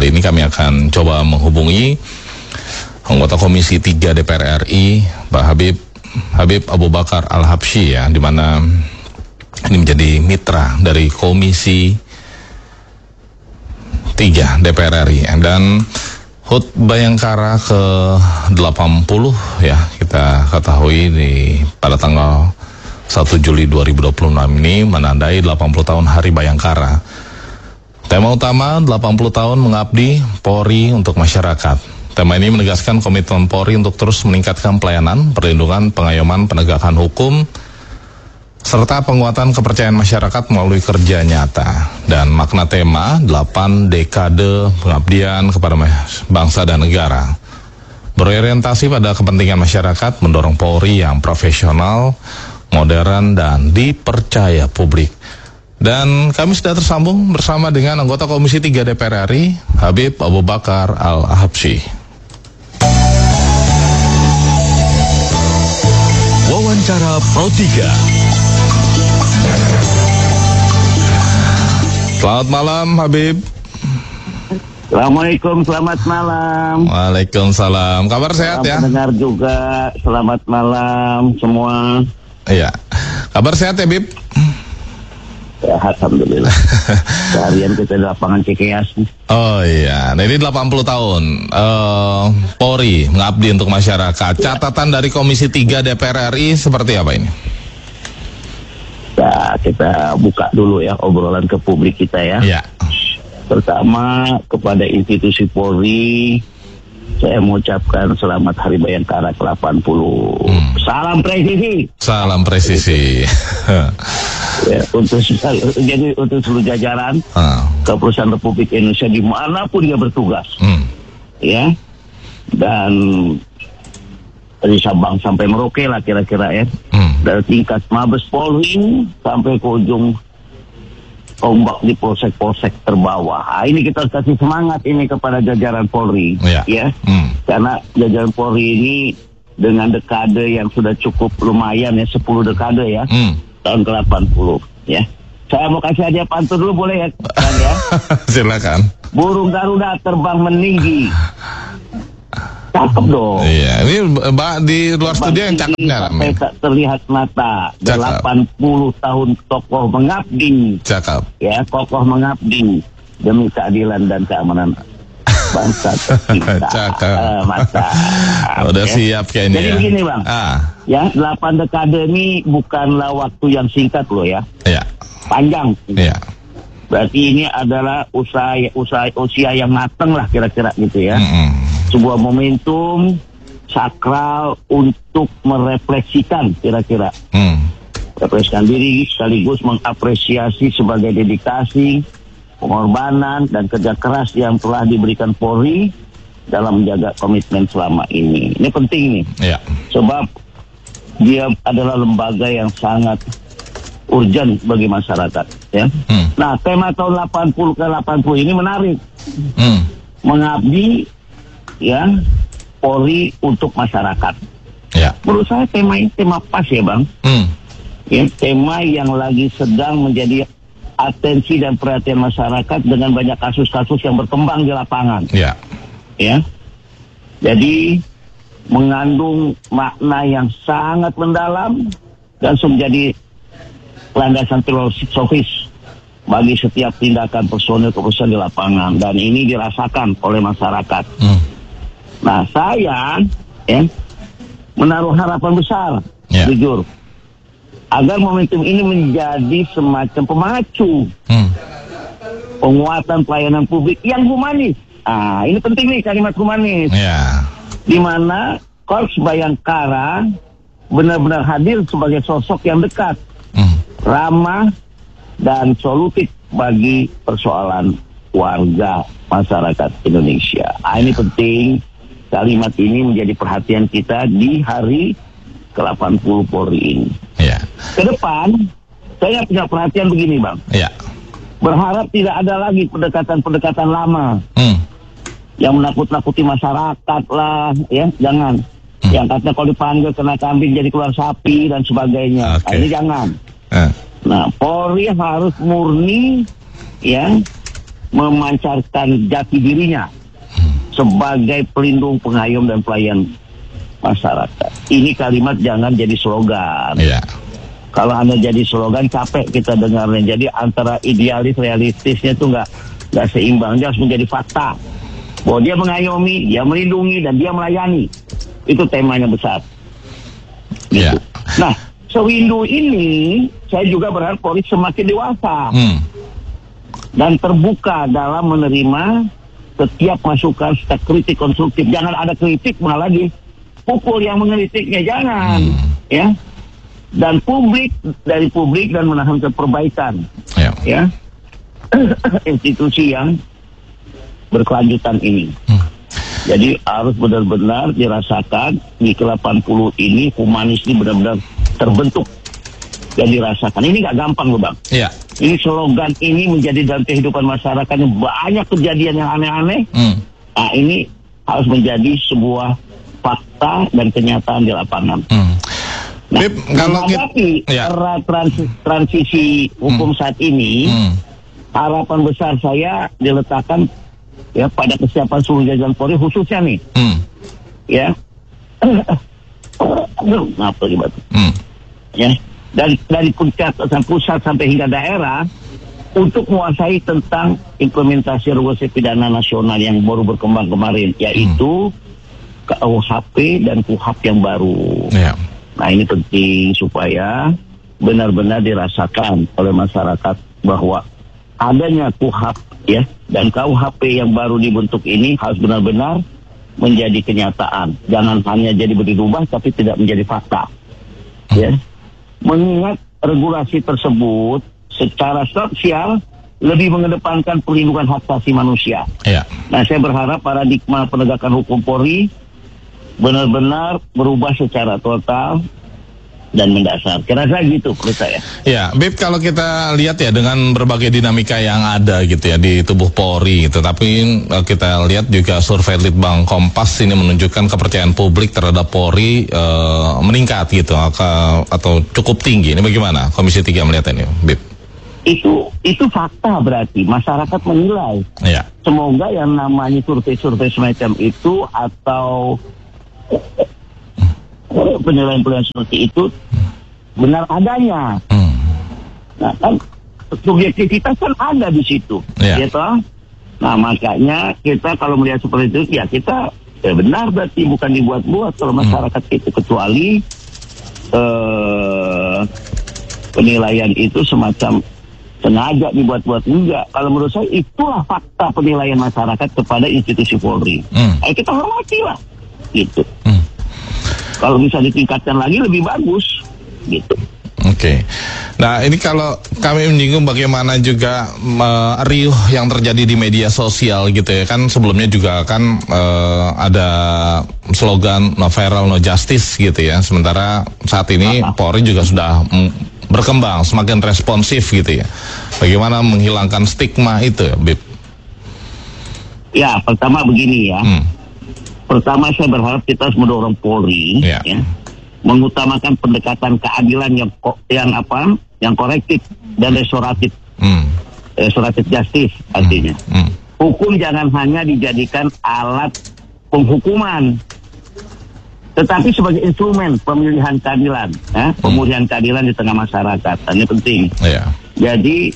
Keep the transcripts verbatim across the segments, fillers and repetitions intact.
Kali ini kami akan coba menghubungi anggota Komisi tiga D P R R I, Pak Habib Habib Abu Bakar Al-Habsyi, ya, di mana ini menjadi mitra dari Komisi tiga D P R R I, dan H U T Bayangkara ke delapan puluh, ya, kita ketahui di pada tanggal satu Juli dua ribu dua puluh enam ini menandai delapan puluh tahun Hari Bayangkara. Tema utama delapan puluh tahun mengabdi Polri untuk masyarakat. Tema ini menegaskan komitmen Polri untuk terus meningkatkan pelayanan, perlindungan, pengayoman, penegakan hukum, serta penguatan kepercayaan masyarakat melalui kerja nyata. Dan makna tema delapan dekade pengabdian kepada bangsa dan negara berorientasi pada kepentingan masyarakat, mendorong Polri yang profesional, modern, dan dipercaya publik. Dan kami sudah tersambung bersama dengan anggota Komisi tiga D P R R I, Habib Abu Bakar Al-Habsyi. Wawancara Pro tiga. Selamat malam, Habib. Assalamualaikum, selamat malam. Waalaikumsalam. Kabar sehat, ya? Pendengar juga, selamat malam semua. Iya. Kabar sehat ya, Bib? Ya, alhamdulillah. Seharian kita di lapangan Cikeas. Oh iya, nah ini delapan puluh tahun uh, Polri mengabdi untuk masyarakat. Catatan dari Komisi tiga D P R R I seperti apa ini? Ya, kita buka dulu ya obrolan ke publik kita ya. Ya. Pertama, kepada institusi Polri, saya mengucapkan selamat Hari Bayangkara ke delapan puluh. Hmm. Salam presisi. Salam presisi. Ya, untuk jadi untuk seluruh jajaran uh. Kepolisian Republik Indonesia dimanapun dia bertugas, hmm. ya, dan dari Sabang sampai Merauke lah kira-kira ya, hmm. dari tingkat Mabes Polri sampai ke ujung tombak di polsek-polsek terbawah. Nah, ini kita harus kasih semangat ini kepada jajaran Polri, yeah. ya, hmm. karena jajaran Polri ini dengan dekade yang sudah cukup lumayan ya, sepuluh dekade ya. Hmm. Tahun ke delapan puluh, ya. Saya mau kasih hadiah pantun dulu, boleh ya? Kan, ya? Silakan. Burung Garuda terbang meninggi. Cakep dong. Iya, ini di luar studio yang cakep nggak? Sampai tak terlihat mata. Cakep. delapan puluh tahun tokoh mengabdi. Cakep. Ya, kokoh mengabdi demi keadilan dan keamanan bangsa kita. Cakep. Uh, mata. Udah ya. Siap kayaknya. Jadi ya. begini, Bang. Ah. Ya, delapan dekade ini bukanlah waktu yang singkat loh ya. Iya. Panjang. Iya. Berarti ini adalah usaha, usaha usia yang matang lah kira-kira gitu ya. Mm-hmm. Sebuah momentum sakral untuk merefleksikan kira-kira. Mm. Refleksikan diri sekaligus mengapresiasi sebagai dedikasi, pengorbanan, dan kerja keras yang telah diberikan Polri dalam menjaga komitmen selama ini. Ini penting nih. Yeah. Sebab dia adalah lembaga yang sangat urgent bagi masyarakat. Ya. Hmm. Nah, tema tahun delapan puluh ke delapan puluh ini menarik. Hmm. Mengabdi ya Polri untuk masyarakat. Yeah. Menurut saya tema ini tema pas ya, Bang. Hmm. Ya, tema yang lagi sedang menjadi atensi dan perhatian masyarakat dengan banyak kasus-kasus yang berkembang di lapangan. Ya. Ya. Jadi mengandung makna yang sangat mendalam dan menjadi landasan filosofis bagi setiap tindakan personil kepolisian di lapangan, dan ini dirasakan oleh masyarakat. Hmm. Nah, saya ya menaruh harapan besar, yeah. jujur, agar momentum ini menjadi semacam pemacu hmm. penguatan pelayanan publik yang humanis. Ah, ini penting nih kalimat humanis. Yeah. Di mana Korps Bayangkara benar-benar hadir sebagai sosok yang dekat, hmm. ramah, dan solutif bagi persoalan warga masyarakat Indonesia. Ah, ini penting. Kalimat ini menjadi perhatian kita di hari ke delapan puluh Polri ini. Yeah. Ke depan, saya punya perhatian begini, Bang. Yeah. Berharap tidak ada lagi pendekatan-pendekatan lama. Hmm. Yang menakut-nakuti masyarakat lah, ya, jangan. Hmm. Yang katanya kalau dipanggil kena kambing jadi keluar sapi dan sebagainya. Okay. Nah, ini jangan. Uh. Nah, Polri harus murni, ya, memancarkan jati dirinya sebagai pelindung, pengayom, dan pelayan masyarakat. Ini kalimat jangan jadi slogan. Yeah. Kalau Anda jadi slogan, capek kita dengarnya. Jadi antara idealis, realistisnya itu nggak nggak seimbang. Dia harus menjadi fakta. Bahwa dia mengayomi, dia melindungi, dan dia melayani. Itu temanya besar. Yeah. Nah, sewindu ini, saya juga berharap Polri semakin dewasa. Hmm. Dan terbuka dalam menerima setiap masukan, setiap kritik konstruktif. Jangan ada kritik malah dipukul yang mengkritiknya, jangan. Hmm. Ya. Dan publik, dari publik dan menahan perbaikan. Ya. Ya. Institusi yang berkelanjutan ini. Hmm. Jadi harus benar-benar dirasakan di ke delapan puluh ini humanis ini benar-benar terbentuk dan dirasakan. Ini nggak gampang loh Bang. Iya. Ini slogan ini menjadi dalam kehidupan masyarakatnya banyak kejadian yang aneh-aneh. Hmm. Nah ini harus menjadi sebuah fakta dan kenyataan di lapangan. Hmm. Nah, Bip, kalau menghadapi ya. era transisi, transisi hukum hmm. saat ini, hmm. harapan besar saya diletakkan ya pada kesiapan seluruh jajaran Polri khususnya nih, hmm. ya, maaf lagi batu, hmm. ya, dari dari pusat pusat sampai hingga daerah untuk menguasai tentang implementasi regulasi pidana nasional yang baru berkembang kemarin, yaitu hmm. K U H P dan K U H P yang baru. Yeah. Nah ini penting supaya benar-benar dirasakan oleh masyarakat bahwa adanya K U H P ya dan K U H P yang baru dibentuk ini harus benar-benar menjadi kenyataan. Jangan hanya jadi berubah tapi tidak menjadi fakta. Ya. Mengingat regulasi tersebut secara sosial lebih mengedepankan perlindungan hak asasi manusia. Ya. Nah saya berharap paradigma penegakan hukum Polri benar-benar berubah secara total dan mendasar. Kira-kira gitu menurut saya. Ya, Bib, kalau kita lihat ya dengan berbagai dinamika yang ada gitu ya di tubuh Polri gitu, tapi kita lihat juga survei Litbang Kompas ini menunjukkan kepercayaan publik terhadap Polri e, meningkat gitu atau cukup tinggi. Ini bagaimana Komisi tiga melihat ini, Bib? Itu itu fakta berarti masyarakat menilai. Ya. Semoga yang namanya survei-survei semacam itu atau penilaian-penilaian seperti itu benar adanya. Hmm. Nah kan subjektivitas kan ada di situ, yeah. gitu. Nah makanya kita kalau melihat seperti itu ya kita ya benar berarti bukan dibuat-buat kalau masyarakat hmm. itu kecuali uh, penilaian itu semacam sengaja dibuat-buat enggak. Kalau menurut saya itulah fakta penilaian masyarakat kepada institusi Polri. Hmm. Eh kita hormati lah. Gitu. Hmm. Kalau bisa ditingkatkan lagi lebih bagus, gitu. Oke. Okay. Nah ini kalau kami menyinggung bagaimana juga uh, riuh yang terjadi di media sosial gitu ya kan sebelumnya juga kan uh, ada slogan no viral no justice gitu ya. Sementara saat ini Apa? Polri juga sudah mm, berkembang semakin responsif gitu ya. Bagaimana menghilangkan stigma itu, Bib? Ya pertama begini ya. Hmm. Pertama saya berharap kita harus mendorong Polri yeah. ya, mengutamakan pendekatan keadilan yang yang apa, yang korektif dan restoratif, mm. restoratif justice artinya. Mm. Mm. Hukum jangan hanya dijadikan alat penghukuman, tetapi sebagai instrumen pemilihan keadilan, ya, pemulihan keadilan di tengah masyarakat. Ini penting. Yeah. Jadi,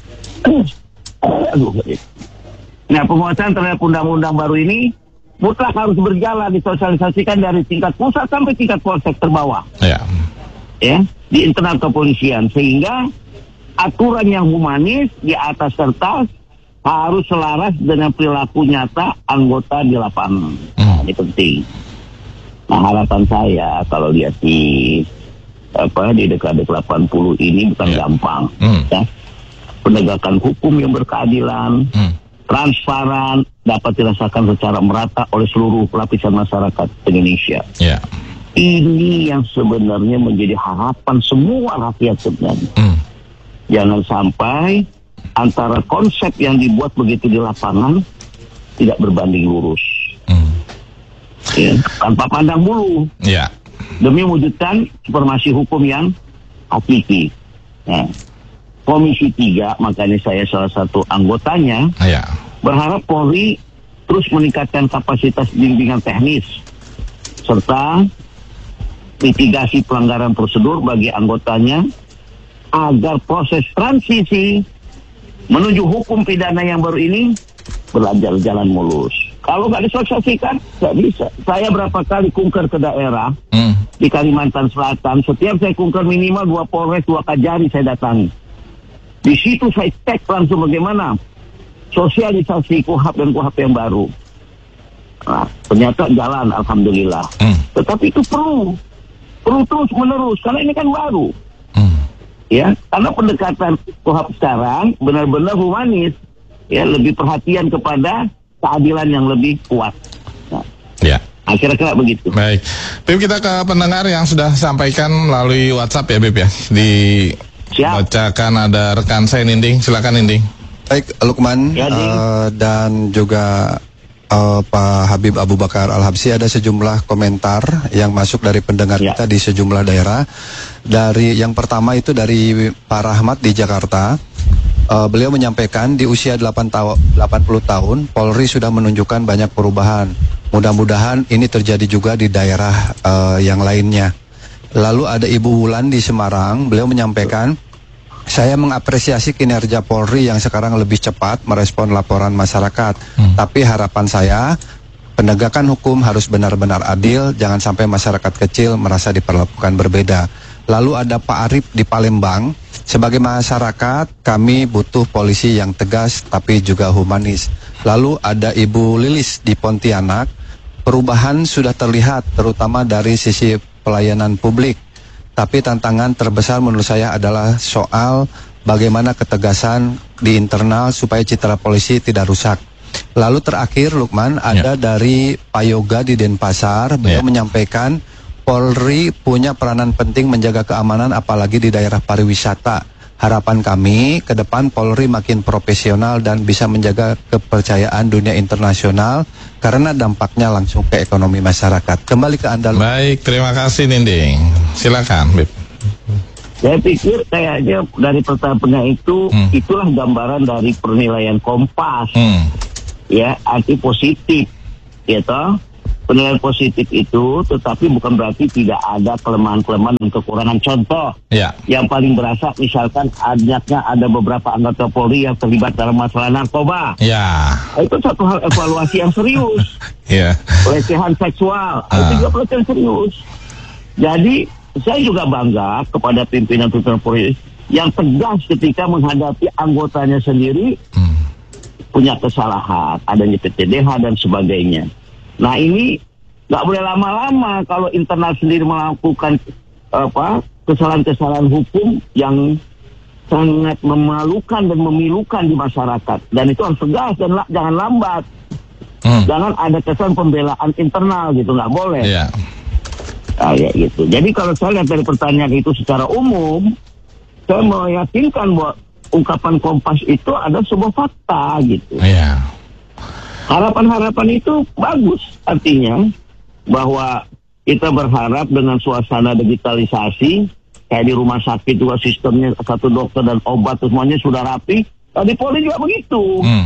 aduh, nah penguasaan terhadap undang-undang baru ini mutlak harus berjalan disosialisasikan dari tingkat pusat sampai tingkat polsek terbawah. Ya. Ya, di internal kepolisian sehingga aturan yang humanis di atas kertas harus selaras dengan perilaku nyata anggota di lapangan. Hmm. Nah, ini penting. Nah, harapan saya kalau lihat di apa di dekade delapan puluh ini bukan ya. gampang. Hmm. Ya. Penegakan hukum yang berkeadilan. Hmm. transparan, dapat dirasakan secara merata oleh seluruh lapisan masyarakat Indonesia. Yeah. Ini yang sebenarnya menjadi harapan semua rakyat sebenarnya. Mm. Jangan sampai antara konsep yang dibuat begitu di lapangan tidak berbanding lurus. Mm. Ya, tanpa pandang bulu. Yeah. Demi mewujudkan supremasi hukum yang hakiki. Ya. Komisi tiga, makanya saya salah satu anggotanya, ya. berharap Polri terus meningkatkan kapasitas bimbingan teknis serta mitigasi pelanggaran prosedur bagi anggotanya agar proses transisi menuju hukum pidana yang baru ini berlanjut jalan mulus. Kalau nggak disosialisasikan, nggak bisa. Saya berapa kali kunker ke daerah hmm. di Kalimantan Selatan. Setiap saya kunker minimal dua Polres, dua Kajari saya datangi. Di situ saya cek langsung bagaimana sosialisasi Kuhap dan Kuhap yang baru. Nah, ternyata jalan, alhamdulillah. Hmm. Tetapi itu perlu, perlu terus menerus karena ini kan baru. Hmm. Ya, karena pendekatan Kuhap sekarang benar-benar humanis, ya, lebih perhatian kepada keadilan yang lebih kuat. Nah, ya. Kira-kira begitu. Baik, Bib, kita ke pendengar yang sudah sampaikan melalui WhatsApp ya, Bib ya. Dibacakan ada rekan saya Ninding, silakan Ninding. Baik, Lukman ya, uh, dan juga uh, Pak Habib Abu Bakar Al-Habsyi, ada sejumlah komentar yang masuk dari pendengar ya. kita di sejumlah daerah. Dari yang pertama itu dari Pak Rahmat di Jakarta. Uh, beliau menyampaikan di usia delapan puluh tahun Polri sudah menunjukkan banyak perubahan. Mudah-mudahan ini terjadi juga di daerah uh, yang lainnya. Lalu ada Ibu Wulan di Semarang, beliau menyampaikan, saya mengapresiasi kinerja Polri yang sekarang lebih cepat merespon laporan masyarakat. Hmm. Tapi harapan saya, penegakan hukum harus benar-benar adil, jangan sampai masyarakat kecil merasa diperlakukan berbeda. Lalu ada Pak Arif di Palembang, sebagai masyarakat kami butuh polisi yang tegas tapi juga humanis. Lalu ada Ibu Lilis di Pontianak, perubahan sudah terlihat terutama dari sisi pelayanan publik. Tapi tantangan terbesar menurut saya adalah soal bagaimana ketegasan di internal supaya citra polisi tidak rusak. Lalu terakhir Lukman ada ya. dari Pak Yoga di Denpasar, beliau ya. menyampaikan Polri punya peranan penting menjaga keamanan apalagi di daerah pariwisata. Harapan kami ke depan Polri makin profesional dan bisa menjaga kepercayaan dunia internasional karena dampaknya langsung ke ekonomi masyarakat. Kembali ke Anda. Baik, terima kasih Ninding. Silakan, Bib. Saya pikir kayaknya dari pertanyaan itu hmm. itulah gambaran dari penilaian Kompas. Hmm. Ya, arti positif, gitu. Penilaian positif itu, tetapi bukan berarti tidak ada kelemahan-kelemahan dan kekurangan. Contoh, ya. yang paling berasa misalkan adanya ada beberapa anggota Polri yang terlibat dalam masalah narkoba. Ya. Itu satu hal evaluasi yang serius. Ya. Pelecehan seksual, ah. itu juga pelecehan serius. Jadi saya juga bangga kepada pimpinan-pimpinan Polri yang tegas ketika menghadapi anggotanya sendiri hmm. punya kesalahan, adanya P T D H dan sebagainya. Nah ini nggak boleh lama-lama kalau internal sendiri melakukan apa kesalahan-kesalahan hukum yang sangat memalukan dan memilukan di masyarakat, dan itu harus tegas dan la, jangan lambat, hmm. jangan ada kesan pembelaan internal gitu, nggak boleh. Yeah. Nah, ya gitu. Jadi kalau saya lihat dari pertanyaan itu secara umum, saya meyakinkan bahwa ungkapan Kompas itu ada sebuah fakta gitu. Yeah. Harapan-harapan itu bagus, artinya bahwa kita berharap dengan suasana digitalisasi, kayak di rumah sakit juga sistemnya satu dokter dan obat semuanya sudah rapi, di Polri juga begitu. Hmm.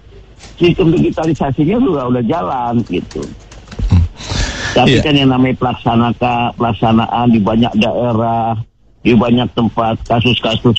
Sistem digitalisasinya juga udah jalan gitu. Hmm. Tapi yeah. kan yang namanya pelaksanaan, pelaksanaan di banyak daerah, di banyak tempat, kasus-kasus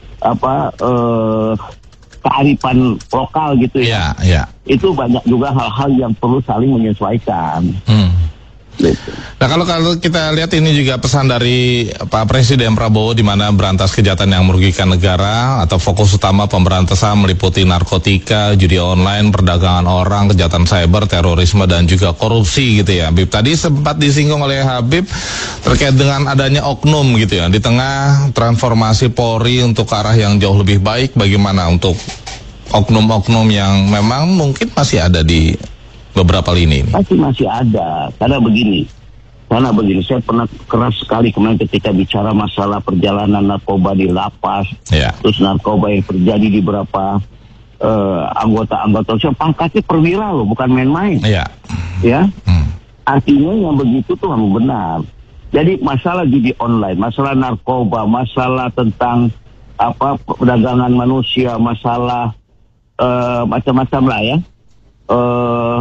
apa eh, kearifan lokal gitu ya. Yeah, yeah. Itu banyak juga hal-hal yang perlu saling menyesuaikan. Hmm. Gitu. Nah kalau kalau kita lihat ini juga pesan dari Pak Presiden Prabowo di mana berantas kejahatan yang merugikan negara atau fokus utama pemberantasan meliputi narkotika, judi online, perdagangan orang, kejahatan cyber, terorisme dan juga korupsi gitu ya. Habib tadi sempat disinggung oleh Habib terkait dengan adanya oknum gitu ya di tengah transformasi Polri untuk ke arah yang jauh lebih baik, bagaimana untuk oknum-oknum yang memang mungkin masih ada di beberapa lini ini? Pasti masih ada, karena begini, karena begini, saya pernah keras sekali kemarin ketika bicara masalah perjalanan narkoba di lapas, ya. Terus narkoba yang terjadi di beberapa uh, anggota-anggota, saya pangkatnya perwira loh, bukan main-main, ya, ya, hmm. artinya yang begitu tuh benar. Jadi masalah judi online, masalah narkoba, masalah tentang apa perdagangan manusia, masalah uh, macam-macam lah ya, uh,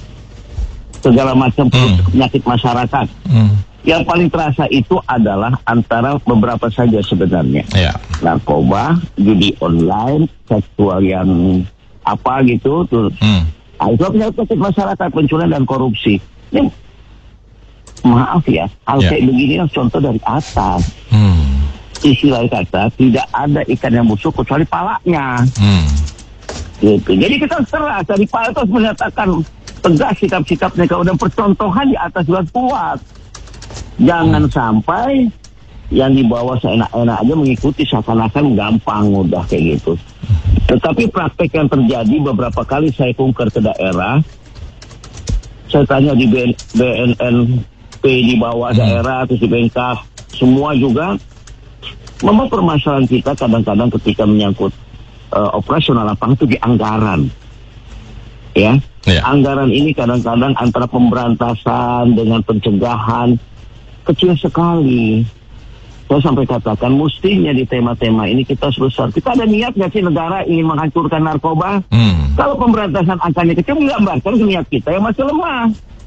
segala macam hmm. penyakit masyarakat. Hmm. Yang paling terasa itu adalah antara beberapa saja sebenarnya. Yeah. Narkoba, judi online, seksual yang apa gitu tuh. Hmm. Nah, itu penyakit masyarakat, pencurian dan korupsi. Ini, maaf ya, hal yeah. kayak begini yang contoh dari atas. Hmm. Istilah kata, tidak ada ikan yang busuk kecuali palanya. Hmm. Gitu. Jadi kita serah dari pala itu menyatakan tegas sikap-sikapnya, kalau udah percontohan di atas juga kuat. Jangan hmm. sampai yang di bawah seenak-enak aja mengikuti, seakan-akan gampang udah kayak gitu. Tetapi praktek yang terjadi beberapa kali saya kunker ke daerah, saya tanya di B N N P di bawah hmm. daerah, terus di Bengkak, semua juga memang permasalahan kita kadang-kadang ketika menyangkut uh, operasional lapangan itu di anggaran. Ya, yeah. Anggaran ini kadang-kadang antara pemberantasan dengan pencegahan kecil sekali. Saya sampai katakan mestinya di tema-tema ini kita harus besar. Kita ada niat nggak sih negara ingin menghancurkan narkoba? Hmm. Kalau pemberantasan angkanya kecil, menggambarkan niat kita yang masih lemah.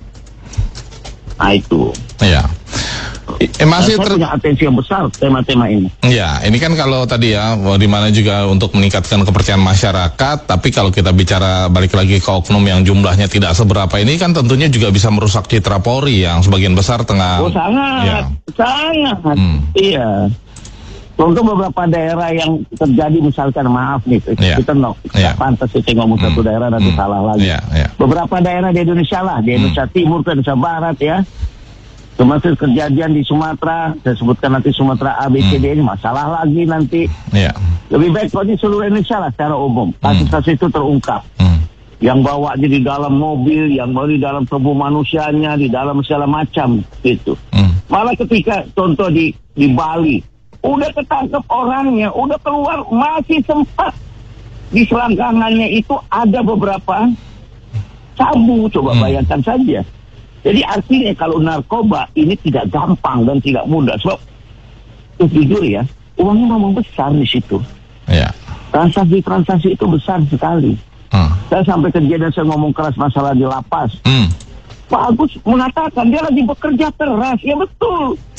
Nah itu. Iya. Eh, masih saya ter... punya atensi yang besar tema-tema ini. Ya, ini kan kalau tadi ya, di mana juga untuk meningkatkan kepercayaan masyarakat, tapi kalau kita bicara balik lagi ke oknum yang jumlahnya tidak seberapa ini kan tentunya juga bisa merusak citra Polri yang sebagian besar tengah. Oh sangat, ya. sangat, hmm. iya. Untuk beberapa daerah yang terjadi misalkan maaf nih, yeah. kita no, yeah. pantas kita ngomong hmm. satu daerah nanti hmm. salah lagi. Yeah, yeah. Beberapa daerah di Indonesia lah, di Indonesia hmm. Timur, Indonesia Barat ya. Termasuk kejadian di Sumatera, saya sebutkan nanti Sumatera A, B, C, D, hmm. ini masalah lagi nanti. Yeah. Lebih baik kalau di seluruh Indonesia lah secara umum. Kasus-kasus hmm. itu terungkap. Hmm. Yang bawa aja di dalam mobil, yang bawa di dalam tubuh manusianya, di dalam segala macam gitu. Hmm. Malah ketika contoh di di Bali, udah ketangkep orangnya, udah keluar, masih sempat di selangkangannya itu ada beberapa sabu. Coba hmm. bayangkan saja. Jadi artinya kalau narkoba ini tidak gampang dan tidak mudah. Sebab, itu jujur ya, uangnya memang besar di situ. Ya. Transaksi-transaksi itu besar sekali. Hmm. Saya sampai kejadian saya ngomong keras masalah di lapas. Hmm. Pak Agus mengatakan dia lagi bekerja keras. Ya betul.